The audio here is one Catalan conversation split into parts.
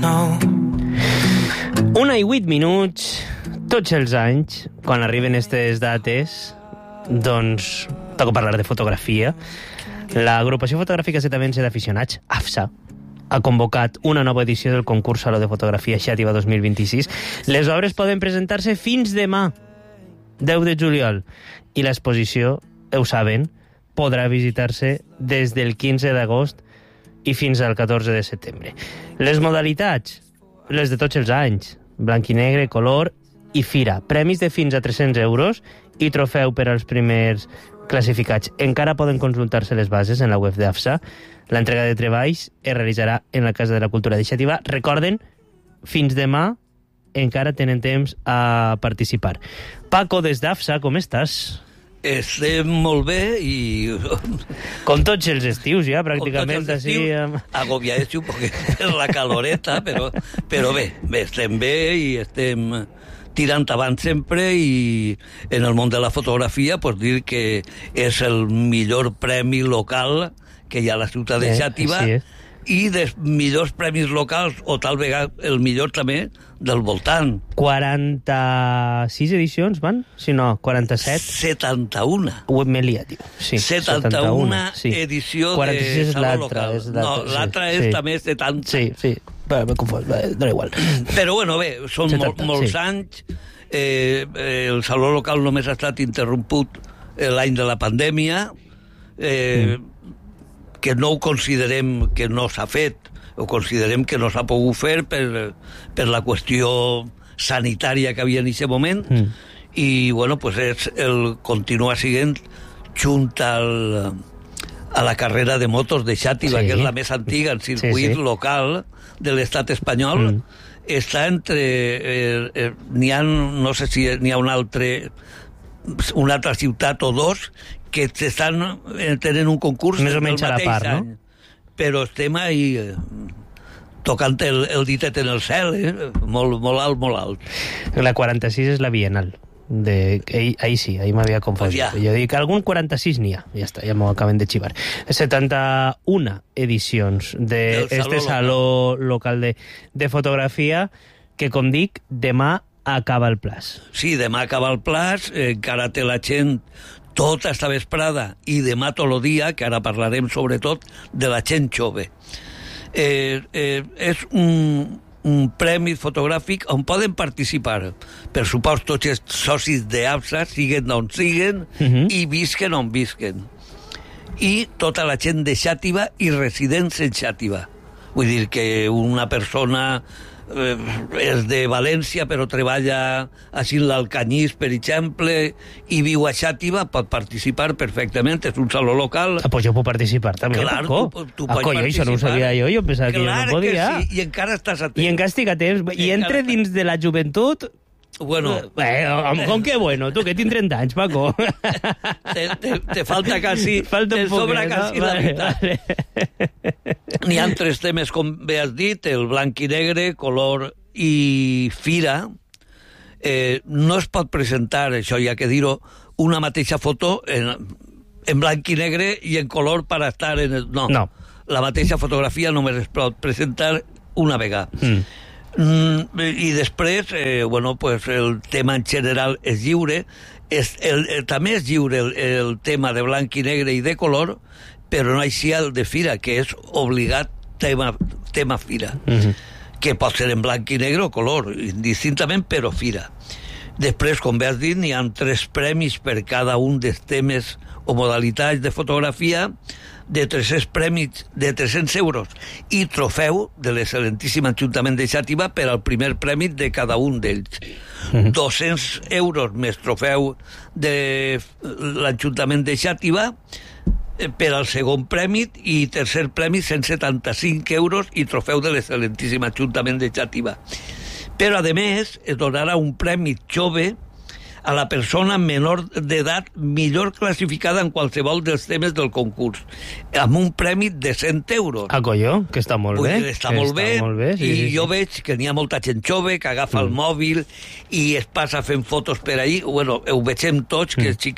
1:08, tots els anys, quan arriben aquestes dates, doncs toca parlar de fotografia. L'Agrupació Fotogràfica Setamense d'Aficionats, AFSA, ha convocat una nova edició del concurs Saló de Fotografia Xàtiva 2026. Les obres poden presentar-se fins demà, 10 de juliol, i l'exposició, ho saben, podrà visitar-se des del 15 d'agost i fins al 14 de setembre. Les modalitats, les de tots els anys, blanc i negre, color i fira. Premis de fins a 300 euros i trofeu per als primers classificats. Encara poden consultar-se les bases en la web d'AFSA. L'entrega de treballs es realitzarà en la Casa de la Cultura de Xàtiva. Recorden, fins demà encara tenen temps a participar. Paco, des d'AFSA, com estàs? Estem molt bé i... Com tots els estius, ja, pràcticament. Com tots els estius, agobiadíssim per la caloreta, però bé, estem bé i estem tirant avant sempre, i en el món de la fotografia pues dir que és el millor premi local que hi ha a la ciutat de Xàtiva, i dels millors premis locals, o tal vegada el millor també del voltant. 46 edicions van? Si no, 47? 71. Ho m'he liat, tio. Sí, 71 edició de Saló Local. No, l'altra és també 70. Sí. M'he confós, dona igual. Però bueno, bé, són molts anys. El Saló Local només ha estat interromput l'any de la pandèmia, que no ho considerem que no s'ha fet, ho considerem que no s'ha pogut fer per la qüestió sanitària que havia en aquest moment, i bueno, pues continua sent junt a la carrera de motos de Xàtiva, que és la més antiga en circuit local de l'estat espanyol. Està entre... no sé si n'hi ha una altra ciutat o dos que tenen un concurs més o menys a la part, any. Però estem ahí tocant el ditet en el cel, molt alt, molt alt. La 46 és la Bienal. Ahí sí, ahí m'havia confós. Jo dic que algun 46 n'hi ha. Ja està, ja m'ho acaben de xivar. 71 edicions d'este Saló Local de Fotografia, que, com dic, demà acaba el plaç. Sí, demà acaba el plaç, encara té la gent tota esta vesprada i demà tot el dia, que ara parlarem sobretot de la gent jove. És un premi fotogràfic on poden participar, per supost, tots els socis d'AFSA, siguen d'on siguen i visquen on visquen. I tota la gent de Xàtiva i residents en Xàtiva. Vull dir que una persona és de València però treballa així en l'Alcanyís, per exemple, i viu a Xàtiva, pot participar perfectament, és un saló local. Pues jo puc participar també, clar, Paco. Tu pots participar. Això no ho sabia jo pensava que jo no podia. Clar que sí, i encara estàs a temps. I encara estic a temps, i entre dins de la joventut... Bueno. Com que bueno, tu que tens 30 anys, Paco. Te falta quasi... Te sobra quasi la meitat. N'hi ha 3 temes, com bé has dit, el blanc i negre, color i fira. No es pot presentar, això hi ha que dir-ho, una mateixa foto en blanc i negre i en color per estar en el... No. La mateixa fotografia només es pot presentar una vegada. I després, bueno, pues el tema en general és lliure, també és lliure el tema de blanc i negre i de color, però no així el de fira, que és obligat tema fira, que pot ser en blanc i negre o color, indistintament, però fira. Després, com bé has dit, n'hi ha 3 premis per cada un dels temes o modalitats de fotografia, de 300 premis de 300 euros i trofeu de l'excel·lentíssim Ajuntament de Xàtiva per al primer premi de cada un d'ells. 200 euros més trofeu de l'Ajuntament de Xàtiva per al segon premi, i tercer premi 175 euros i trofeu de l'excel·lentíssim Ajuntament de Xàtiva. Però, a més, es donarà un premi jove a la persona menor d'edat millor classificada en qualsevol dels temes del concurs, amb un premi de 100 euros. Colló, que està molt bé. Està molt bé, i jo veig que n'hi ha molta gent jove que agafa el mòbil i es passa fent fotos per ahí. Bueno, ho vegem tots, que els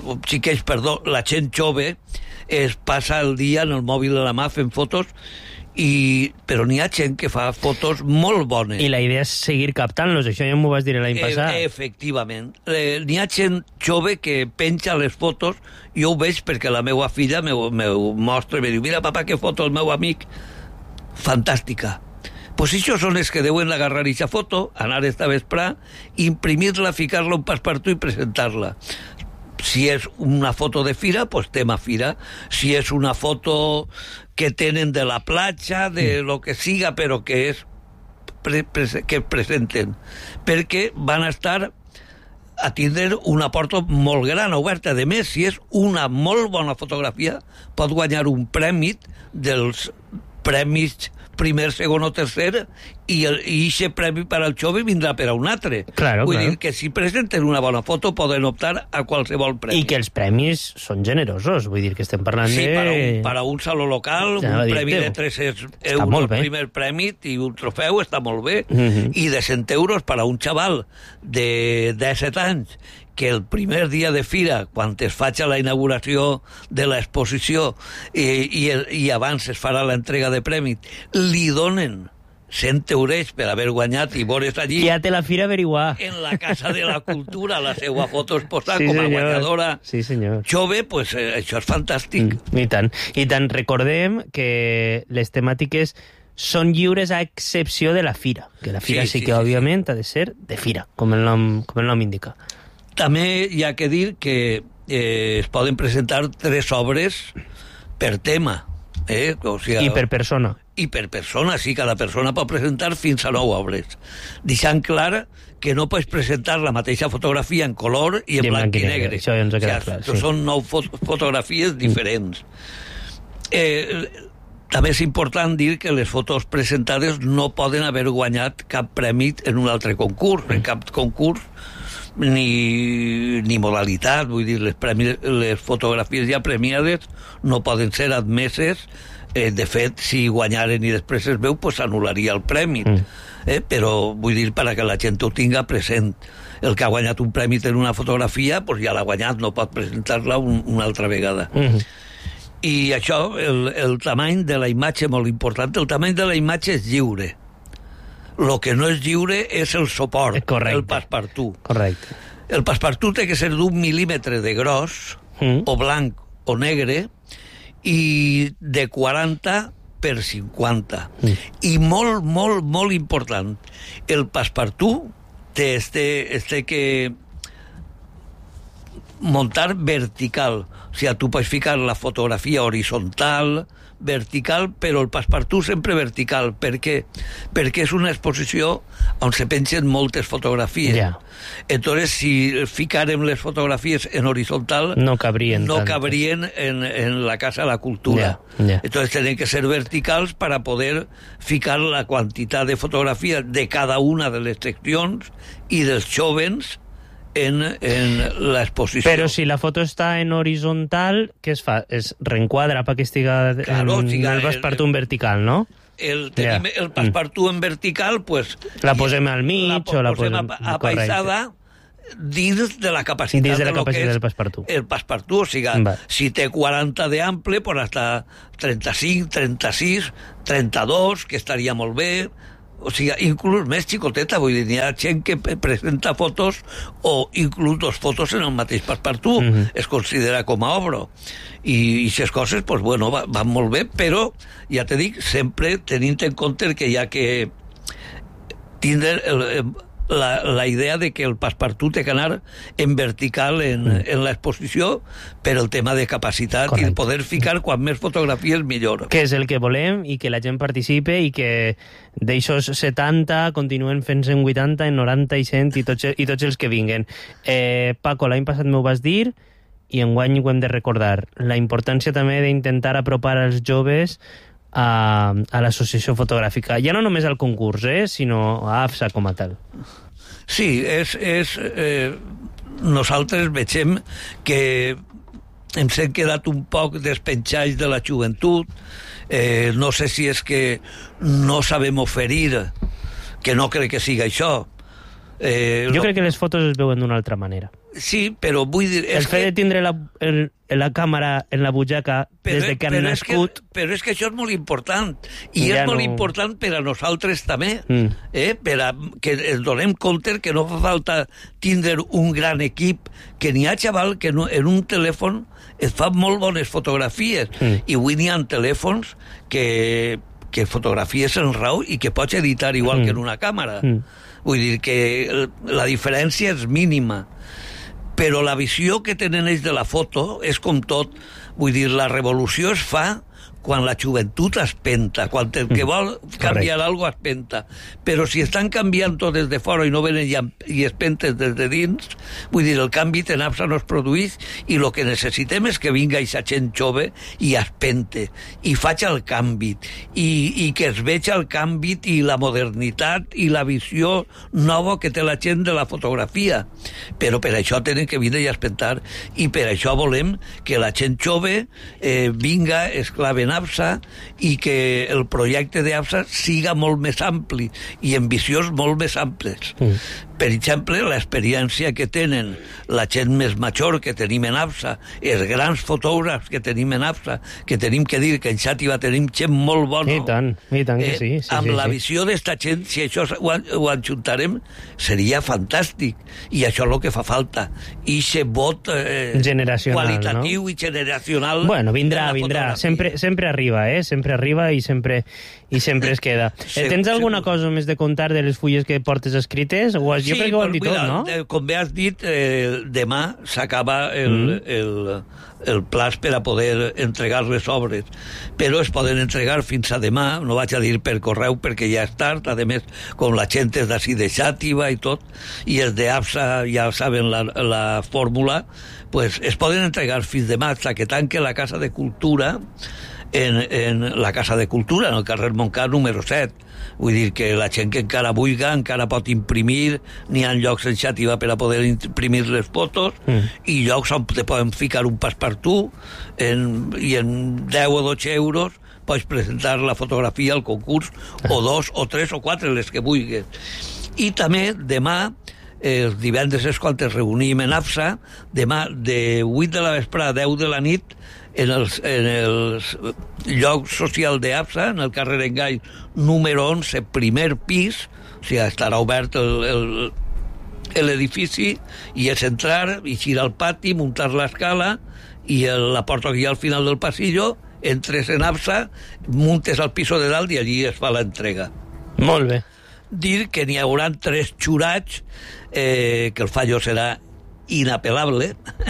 xiquets, la gent jove es passa el dia en el mòbil a la mà fent fotos, però n'hi ha gent que fa fotos molt bones. I la idea és seguir captant-los, això ja m'ho vas dir l'any passat. Efectivament. N'hi ha gent jove que penja les fotos, jo ho veig perquè la meva filla m'ho mostra i me diu, mira, papa, que foto el meu amic. Fantàstica. Pues això són els que deuen agarrar aquesta foto, anar esta vesprà, imprimir-la, ficar-la un passepartout i presentar-la. Si és una foto de fira, pues tema fira. Si és una foto que tenen de la platja, de lo que siga, però que és que presenten. Perquè van a estar a tindre una porta molt gran, oberta. A més, si és una molt bona fotografia, pot guanyar un premi dels premis primer, segon o tercer, i aquest premi per al jove vindrà per a un altre. Vull dir que si presenten una bona foto poden optar a qualsevol premi. I que els premis són generosos, vull dir que estem parlant de... Sí, per a un saló local, un premi de 300 euros el primer premi i un trofeu està molt bé, i de 100 euros per a un xaval de 17 anys que el primer dia de fira, quan es faci la inauguració de l'exposició i abans es farà l'entrega de premis, li donen 100 euros per haver guanyat i veure's allí... Ja té la fira averiguar. En la Casa de la Cultura, la seva foto exposada com a guanyadora jove, pues això és fantàstic. I tant. I tant, recordem que les temàtiques són lliures a excepció de la fira, que la fira sí que, òbviament, ha de ser de fira, com el nom indica. També hi ha que dir que es poden presentar 3 obres per tema. O sigui, I per persona. I per persona, sí, cada persona pot presentar fins a 9 obres. Deixant clar que no pots presentar la mateixa fotografia en color i en blanc i negre. Això ja ens ha quedat clar. Són 9 fotografies diferents. També és important dir que les fotos presentades no poden haver guanyat cap premi en un altre concurs, en cap concurs ni modalitat, vull dir, les fotografies ja premiades no poden ser admeses. De fet, si guanyaren i després es veu, pues s'anul·laria el premi. Però vull dir, perquè la gent ho tinga present. El que ha guanyat un premi en una fotografia, pues ja l'ha guanyat, no pot presentar-la una altra vegada. I això, el tamany de la imatge, molt important, el tamany de la imatge és lliure. El que no és lliure és el suport, el passepartout. Correcte. El passepartout té que ser d'1 mil·límetre de gros, o blanc o negre, i de 40 per 50. I molt, molt, molt important, el passepartout té que muntar vertical. O sigui, tu pots ficar la fotografia horitzontal, vertical, però el passepartout sempre vertical. Per què? Perquè és una exposició on se pengen moltes fotografies. Entonces, si ficárem les fotografies en horizontal, no cabrien en la Casa de la Cultura. Entonces, tienen que ser verticals para poder ficar la quantitat de fotografies de cada una de les seccions i dels jóvens en l'exposició. Però si la foto està en horizontal, què es fa? Es reenquadra perquè estiga en el passepartout vertical, no? Tenim el passepartout en vertical, pues... La posem al mig o la posem apaisada dins de la capacitat del passepartout. El passepartout, o sigui, si té 40 d'ample, pues hasta 35, 36, 32, que estaria molt bé. O sigui, inclús més xicoteta, vull dir, hi ha gent que presenta fotos o inclús 2 fotos en el mateix passepartout, es considera com a obra. I aquestes coses, pues, bueno, van molt bé, però, ja te dic, sempre tenint en compte que hi ha que tindre la idea de que el passepartout té que anar en vertical en l'exposició per el tema de capacitat. Correcte. I poder ficar quan més fotografies millor. Que és el que volem i que la gent participe i que d'eixos 70 continuen fent-se en 80, en 90 i 100 i tots els que vinguen. Paco, l'any passat m'ho vas dir i enguany ho hem de recordar. La importància també d'intentar apropar als joves a l'associació fotogràfica. Ja no només al concurs, sinó a AFSA com a tal. Sí, nosaltres veiem que ens hem quedat un poc despenjats de la joventut. No sé si és que no sabem oferir, que no crec que siga això. Jo crec que les fotos es veuen d'una altra manera. Sí, però vull dir... El fet de tindre la càmera en la butxaca des de que han nascut... Però és que això és molt important. I és molt important per a nosaltres també. Per a que ens donem compte que no fa falta tindre un gran equip, que n'hi ha xaval que en un telèfon es fan molt bones fotografies. I avui n'hi ha telèfons que fotografies en RAW i que pots editar igual que en una càmera. Vull dir que la diferència és mínima. Però la visió que tenen ells de la foto és com tot. Vull dir, la revolució es fa quan la joventut es penta, quan el que vol canviar alguna cosa es penta. Però si estan canviant tot des de fora i no venen i es penten des de dins, vull dir, el canvi en APSA no es produeix i el que necessitem és que vinga aquesta gent jove i es pente, i faig el canvi, i que es veig el canvi i la modernitat i la visió nova que té la gent de la fotografia. Però per això tenen que vindre i espentar, i per això volem que la gent jove vinga, es clave en APSA i que el projecte d'APSA siga molt més ampli i amb visions molt més amples. Per exemple, l'experiència que tenen la gent més major que tenim en APSA, els grans fotògrafs que tenim en APSA, que tenim que dir que en Xàtiva tenim gent molt bona. I tant que sí. Amb la visió d'esta gent, si això ho ajuntarem, seria fantàstic. I això és el que fa falta. I aquest vot qualitatiu, no? I generacional. Bueno, vindrà. Sempre arriba, sempre arriba i sempre es queda. Tens alguna cosa més de contar de les fulles que portes escrites? Jo crec que ho hem dit tot, no? Com bé has dit, demà s'acaba el plaç per a poder entregar les obres, però es poden entregar fins a demà, no vaig a dir per correu perquè ja és tard, a més, com la gent és d'ací de Xàtiva i tot, i els d'APSA ja saben la fórmula, pues es poden entregar fins demà fins que tanque la Casa de Cultura, en la Casa de Cultura, en el carrer Montcà número 7. Vull dir que la gent que encara vulgui encara pot imprimir, n'hi ha llocs en Xàtiva per a poder imprimir les fotos, i llocs on te poden ficar un passepartout i en 10 o 12 euros pots presentar la fotografia al concurs, o 2 o 3 o 4, les que vulguis. I també demà, els divendres és quan ens reunim en APSA, demà de 8 de la vesprada a 10 de la nit, en el lloc social d'APSA, en el carrer Engai número 11, primer pis, o sigui, estarà obert l'edifici, i és entrar, eixir al pati, muntar l'escala, i la porta aquí al final del passillo, entres en APSA, muntes al piso de dalt i allí es fa l'entrega. Molt bé. Dir que n'hi haurà 3 jurats, que el fallo serà inapel·lable,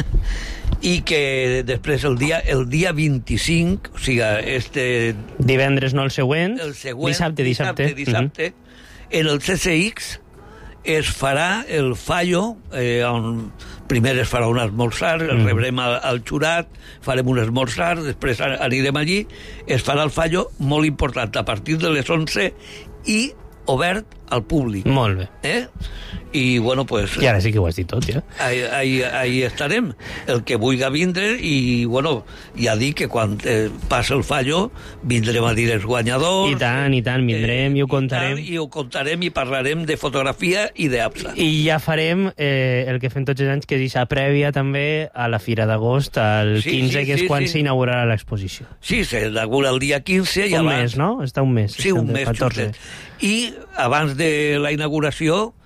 i que després el dia 25, o sigui, divendres, no el següent, dissabte, en el CCX es farà el fallo, on primer es farà un esmorzar, el rebrem al jurat, farem un esmorzar, després anirem allí, es farà el fallo molt important, a partir de les 11 i obert al públic. Molt bé. I, bueno, pues... I ara sí que ho has dit tot, ja. Ahí estarem. El que vulgui vindre, i, bueno, ja dic que quan passa el fallo, vindrem a dir els guanyadors... I tant, vindrem i ho contarem. I ho contarem i parlarem de fotografia i d'APSA. I ja farem el que fem tots els anys, que és aquesta prèvia també a la Fira d'Agost, al 15, que és quan s'inaugurarà l'exposició. Sí, s'inaugura el dia 15 i abans... Un mes, no? Està un mes. Sí, un mes. 14. I abans de la inauguració